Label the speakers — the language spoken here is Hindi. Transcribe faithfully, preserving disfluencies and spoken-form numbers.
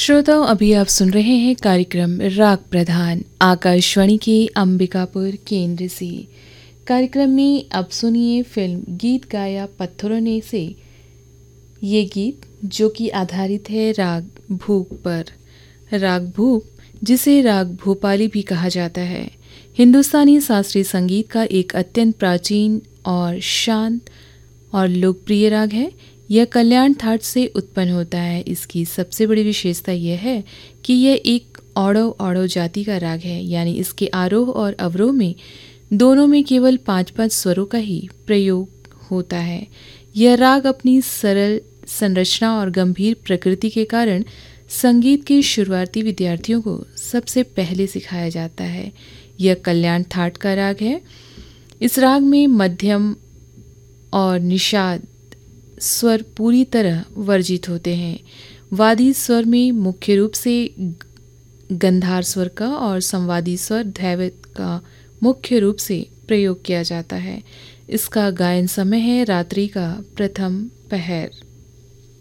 Speaker 1: श्रोताओं, अभी आप सुन रहे हैं कार्यक्रम राग प्रधान आकाशवाणी के अंबिकापुर केंद्र से। कार्यक्रम में अब सुनिए फिल्म गीत गाया पत्थरों ने से ये गीत जो कि आधारित है राग भूप पर। राग भूप, जिसे राग भोपाली भी कहा जाता है, हिंदुस्तानी शास्त्रीय संगीत का एक अत्यंत प्राचीन और शांत और लोकप्रिय राग है। यह कल्याण थाट से उत्पन्न होता है। इसकी सबसे बड़ी विशेषता यह है कि यह एक औड़व औड़व जाति का राग है, यानी इसके आरोह और अवरोह में दोनों में केवल पाँच पाँच स्वरों का ही प्रयोग होता है। यह राग अपनी सरल संरचना और गंभीर प्रकृति के कारण संगीत के शुरुआती विद्यार्थियों को सबसे पहले सिखाया जाता है। यह कल्याण थाट का राग है। इस राग में मध्यम और निषाद स्वर पूरी तरह वर्जित होते हैं। वादी स्वर में मुख्य रूप से गंधार स्वर का और संवादी स्वर दैवत का मुख्य रूप से प्रयोग किया जाता है। इसका गायन समय है रात्रि का प्रथम पहर।